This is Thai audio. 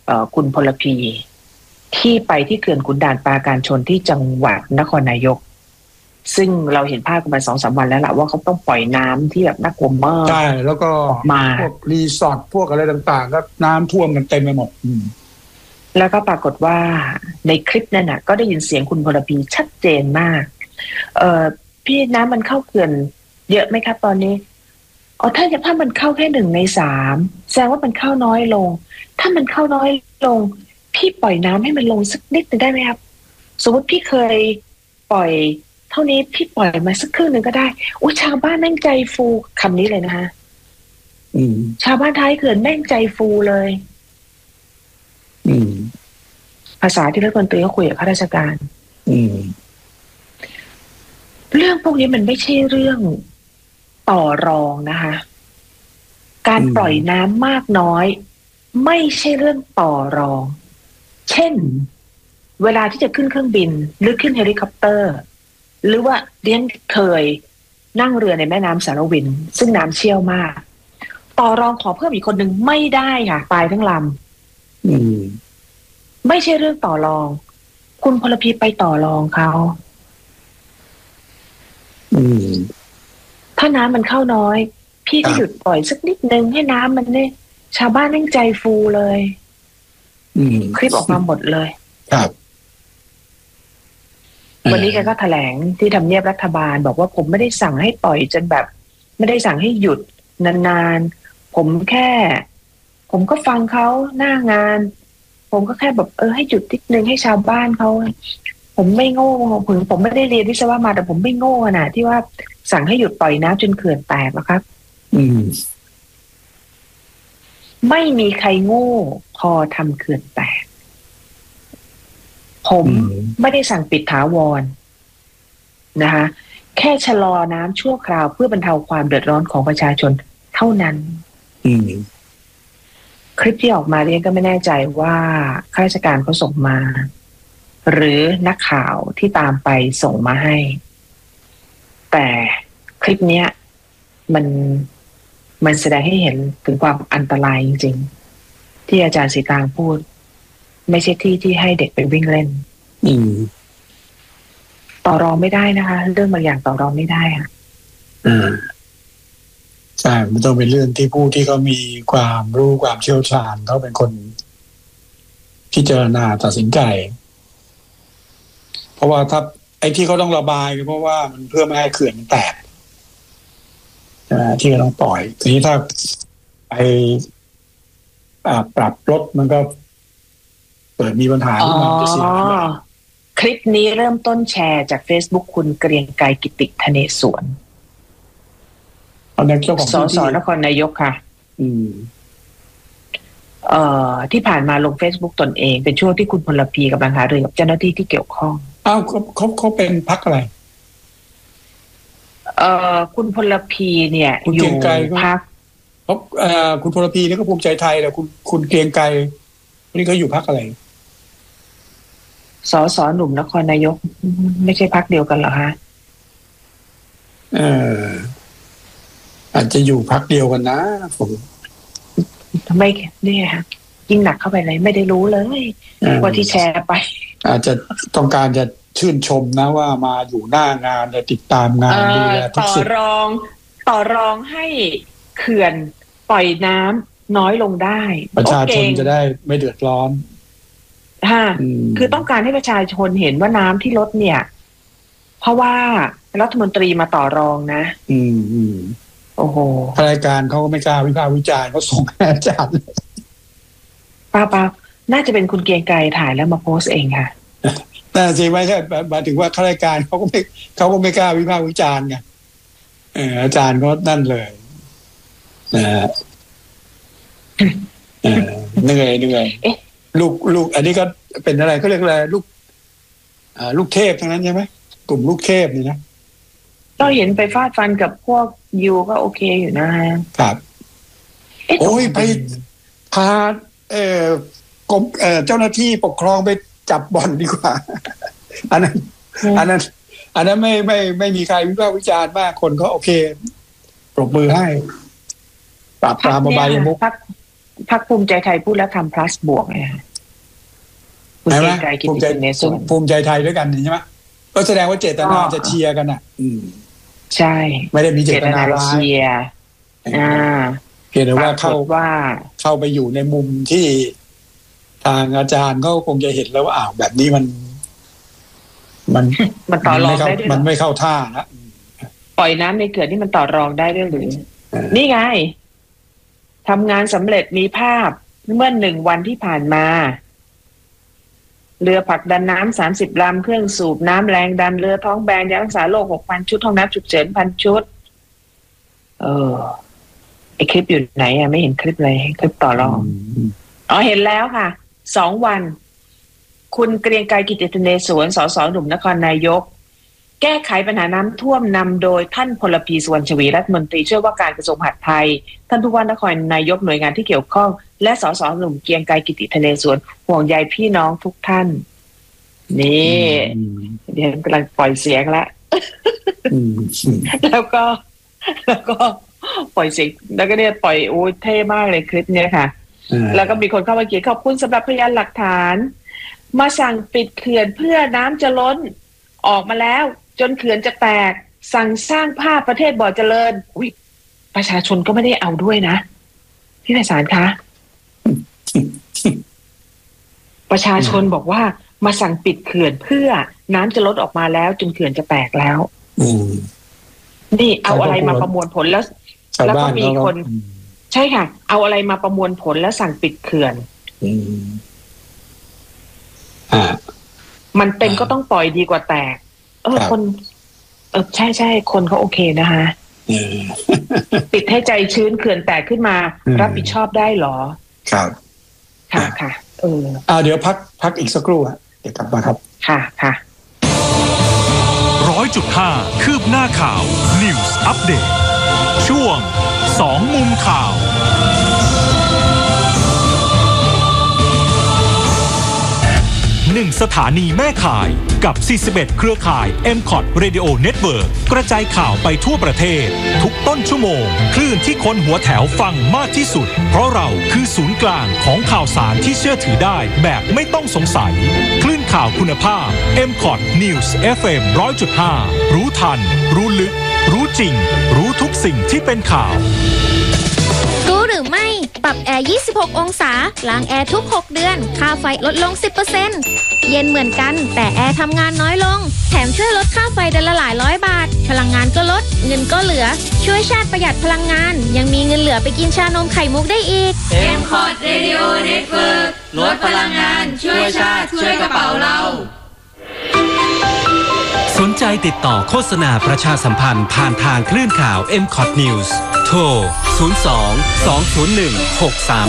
คุณพลพีที่ไปที่เขื่อนขุนด่านปราการชนที่จังหวัดนครนายกซึ่งเราเห็นภาพกันมา2-3 วันแล้วล่ะว่าเขาต้องปล่อยน้ำที่แบบน่ากลัวมากใช่แล้วก็มาพวกรีสอร์ทพวกอะไรต่างๆก็น้ำท่วมกันเต็มไปหมดแล้วก็ปรากฏว่าในคลิปนั้นน่ะก็ได้ยินเสียงคุณพลพีชัดเจนมากพี่น้ำมันเข้าเขื่อนเยอะไหมครับตอนนี้ถ้ามันเข้าแค่1/3แสดงว่ามันเข้าน้อยลงถ้ามันเข้าน้อยลงพี่ปล่อยน้ำให้มันลงสักนิดนึงได้ไหมครับสมมติพี่เคยปล่อยเท่านี้พี่ปล่อยมาสักครึ่งนึงก็ได้อุ้ยชาวบ้านแม่งใจฟูคำนี้เลยนะคะชาวบ้านท้ายเขื่อนแม่งใจฟูเลยภาษาที่รัฐมนตรีเขาคุยกับข้าราชการเรื่องพวกนี้มันไม่ใช่เรื่องต่อรองนะคะการปล่อยน้ำมากน้อยไม่ใช่เรื่องต่อรองเช่นเวลาที่จะขึ้นเครื่องบินหรือขึ้นเฮลิคอปเตอร์หรือว่าเรียนเคยนั่งเรือในแม่น้ำสารวินซึ่งน้ำเชี่ยวมากต่อรองขอเพิ่มอีกคนหนึ่งไม่ได้ค่ะตายทั้งลำไม่ใช่เรื่องต่อรองคุณพลพีไปต่อรองเขาถ้าน้ำมันเข้าน้อยพี่ก็หยุดปล่อยสักนิดนึงให้น้ำมันเนี่ยชาวบ้านนั่งใจฟูเลยคลิปออกมาหมดเลยครับวันนี้แกก็แถลงที่ทำเนียบรัฐบาลบอกว่าผมไม่ได้สั่งให้ปล่อยจนแบบไม่ได้สั่งให้หยุดนานๆผมก็ฟังเขาหน้างานผมก็แค่แบบให้หยุดนิดนึงให้ชาวบ้านเขาผมไม่โง่ผมไม่ได้เรียนวิศวะมาแต่ผมไม่โง่ขนาดที่ว่าสั่งให้หยุดปล่อยน้ำจนเขื่อนแตกหรอกครับไม่มีใครโง่พอทำเขื่อนแตกผมไม่ได้สั่งปิดถาวรนะคะแค่ชะลอน้ำชั่วคราวเพื่อบรรเทาความเดือดร้อนของประชาชนเท่านั้นคลิปที่ออกมาเรียนก็ไม่แน่ใจว่าข้าราชการเขาส่งมาหรือนักข่าวที่ตามไปส่งมาให้แต่คลิปเนี้ยมันแสดงให้เห็นถึงความอันตรายจริงๆที่อาจารย์สีตางพูดไม่ใช่ที่ให้เด็กไปวิ่งเล่นต่อรองไม่ได้นะคะเรื่องบางอย่างต่อรองไม่ได้ค่ะใช่มันต้องเป็นเรื่องที่ผู้ที่เขามีความรู้ความเชี่ยวชาญเขาเป็นคนพิจารณาตัดสินใจเพราะว่าถ้าไอ้ที่เขาต้องระบายเพราะว่ามันเพื่อไม่ให้เขื่อนมันแตกที่เราต้องปล่อยทีนี้ถ้าไปปรับลดมันก็เปิดมีปัญหาขึ้นมาจะเสียคลิปนี้เริ่มต้นแชร์จาก Facebook คุณเกรียงไกรกิติธเนศวรสสนครนายกค่ะที่ผ่านมาลง Facebook ตนเองเป็นช่วงที่คุณพลพีกำลังหารือกับเจ้าหน้าที่ที่เกี่ยวข้องเขาเป็นพรรคอะไรคุณพลพีเนี่ยอยู่พรรคคุณพลพีนี่ก็ภูมิใจไทยแล้วคุณเกรียงไกรนี่เขาอยู่พรรคอะไรสสหนุ่มนครนายกไม่ใช่พรรคเดียวกันเหรอคะอาจจะอยู่พรรคเดียวกันนะผมทำไมเนี่ยฮะยิ่งหนักเข้าไปเลยไม่ได้รู้เลยว่าที่แชร์ไปอาจจะต้องการจะชื่นชมนะว่ามาอยู่หน้างานจะติดตามงานดูแลทุกสิ่งต่อรองให้เขื่อนปล่อยน้ำน้อยลงได้ประชาชนจะได้ไม่เดือดร้อนคือต้องการให้ประชาชนเห็นว่าน้ำที่ลดเนี่ยเพราะว่ารัฐมนตรีมาต่อรองนะโอ้โหรายการเขาก็ไม่กล้าวิพากษ์วิจารณ์เขาส่งให้อาจารย์ป้าน่าจะเป็นคุณเกรียงไกรถ่ายแล้วมาโพสเองค่ะแต่จริงไม่ใช่หมายถึงว่าข้ารายการเขาก็ไม่กล้าวิพากษ์วิจารณ์ไงอาจารย์ก็นั่นเลยเหนื่อยลูกอันนี้ก็เป็นอะไรเขาเรียกอะไรลูกเทพทั้งนั้นใช่ไหมกลุ่มลูกเทพนี่นะก็เห็นไปฟาดฟันกับพวกยูก็โอเคอยู่นะครับโอ้ยไปพากรมเจ้าหน้าที่ปกครองไปจับบ่อนดีกว่าอันนั้นไม่มีใครวิพากษ์วิจารณ์มากคนก็โอเคปรบมือให้ปราบปรามอบายมุขพรรคภูมิใจไทยพูดแล้วทำ plus บวกไงคุณเกรียงไกรกิติคุณเนศวรภูมิใจไทยด้วยกันใช่ไหมก็แสดงว่าเจตนาจะเชียร์กันอ่ะใช่ไม่ได้มีเจตนาเชียร์เพียงแต่ว่าเข้าไปอยู่ในมุมที่ทางอาจารย์ก็คงจะเห็นแล้วว่าแบบนี้มันต่อรองได้ด้วยมันไม่เข้าท่านะปล่อยน้ำในเขื่อนนี่มันต่อรองได้ด้วยหรือนี่ไงทำงานสำเร็จมีภาพเมื่อ1 วันที่ผ่านมาเรือผลักดันน้ำ30 ลำเครื่องสูบน้ำแรงดันเรือท้องแบนยารักษาโรค 6,000 ชุดห้องน้ำฉุกเฉิน 1,000 ชุดไอคลิปอยู่ไหนไม่เห็นคลิปเลยคลิปต่อรองเห็นแล้วค่ะ2 วันคุณเกรียงไกรกิติธเนศวรสสหนุ่มนครนายกแก้ไขปัญหาน้ำท่วมนำโดยท่านพลพีสุวรรณชวีรัฐมนตรีช่วยว่าการกระทรวงมหาดไทยท่านผู้ว่านครนายกหน่วยงานที่เกี่ยวข้องและสสหนุ่มเกรียงไกรกิติธเนศวรห่วงใยพี่น้องทุกท่านนี่เดี๋ยวกำลังปล่อยเสียงแล้วแล้วก็ปล่อยเสียงแล้วก็เนี่ยปล่อยเท่มากเลยคลิปเนี้ยค่ะแล้วก็มีคนเข้ามาเขียนขอบคุณสำหรับพยานหลักฐานมาสั่งปิดเขื่อนเพื่อน้ำจะล้นออกมาแล้วจนเขื่อนจะแตกสั่งสร้างภาพประเทศบ่อเจริญประชาชนก็ไม่ได้เอาด้วยนะพี่ไพศาลคะ ประชาชนบอกว่ามาสั่งปิดเขื่อนเพื่อน้ำจะลดออกมาแล้วจนเขื่อนจะแตกแล้วนี่เอาอะไรมาประมวลผลแล้วก็มีคนใช่ค่ะเอาอะไรมาประมวลผลแล้วสั่งปิดเขื่อนมันเป็นก็ต้องปล่อยดีกว่าแตกคนใช่คนเขาโอเคนะคะปิดให้ใจชื้นเขื่อนแตกขึ้นมารับผิดชอบได้หรอครับค่ะเดี๋ยวพักอีกสักครู่เดี๋ยวกลับมาครับค่ะ 100.5 คืบหน้าข่าว News Update ช่วง2 มุมข่าว1 สถานีแม่ข่ายกับ 41 เครือข่าย MCOT Radio Network กระจายข่าวไปทั่วประเทศทุกต้นชั่วโมงคลื่นที่คนหัวแถวฟังมากที่สุดเพราะเราคือศูนย์กลางของข่าวสารที่เชื่อถือได้แบบไม่ต้องสงสัยคลื่นข่าวคุณภาพ MCOT News FM 100.5 รู้ทันรู้ลึกรู้จริงรู้ทุกสิ่งที่เป็นข่าวรู้หรือไม่ปรับแอร์26 องศาล้างแอร์ทุก6 เดือนค่าไฟลดลง 10% เย็นเหมือนกันแต่แอร์ทำงานน้อยลงแถมช่วยลดค่าไฟเดือนละหลายร้อยบาทพลังงานก็ลดเงินก็เหลือช่วยชาติประหยัดพลังงานยังมีเงินเหลือไปกินชานมไข่มุกได้อีก MCOT Radio Network ลดพลังงานช่วยชาติช่วยกระเป๋าเราสนใจติดต่อโฆษณาประชาสัมพันธ์ผ่านทางคลื่นข่าว MCOT News โทร 02 201 63